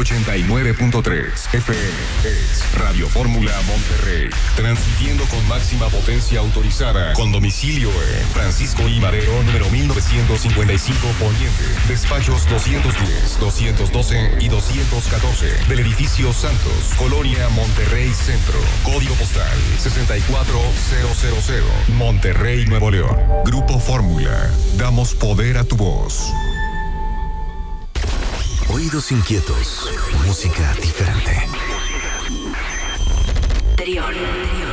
89.3 FM es Radio Fórmula Monterrey, transmitiendo con máxima potencia autorizada, con domicilio en Francisco I. Madero, número 1955 Poniente, despachos 210, 212 y 214 del edificio Santos, Colonia Monterrey Centro, código postal 64000, Monterrey, Nuevo León. Grupo Fórmula, damos poder a tu voz. Oídos inquietos, música diferente. Interior.